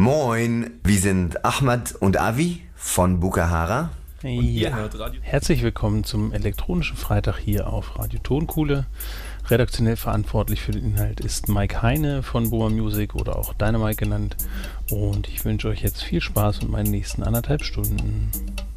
Moin, wir sind Ahmad und Avi von Bukahara. Ja, herzlich willkommen zum elektronischen Freitag hier auf Radio Tonkuhle. Redaktionell verantwortlich für den Inhalt ist Mike Heine von Boa Music oder auch Dynamite genannt. Und ich wünsche euch jetzt viel Spaß mit meinen nächsten 1,5 Stunden.